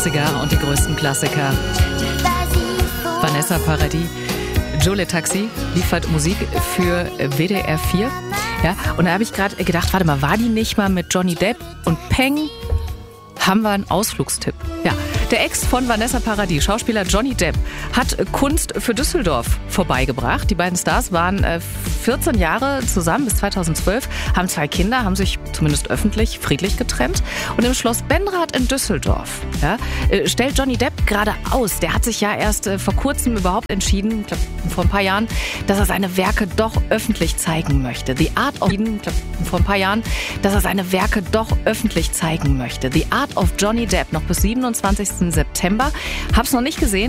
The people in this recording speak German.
80er und die größten Klassiker. Vanessa Paradis, Joe Taxi liefert Musik für WDR 4. Ja, und da habe ich gerade gedacht, warte mal, war die nicht mal mit Johnny Depp? Und peng, haben wir einen Ausflugstipp. Ja, der Ex von Vanessa Paradis, Schauspieler Johnny Depp, hat Kunst für Düsseldorf vorbeigebracht. Die beiden Stars waren 14 Jahre zusammen bis 2012, haben 2 Kinder, haben sich zumindest öffentlich friedlich getrennt. Und im Schloss Benrath in Düsseldorf stellt Johnny Depp gerade aus. Der hat sich ja erst vor kurzem überhaupt entschieden, ich glaube vor ein paar Jahren, dass er seine Werke doch öffentlich zeigen möchte. The Art of Johnny Depp, noch bis 27. September. Hab's noch nicht gesehen.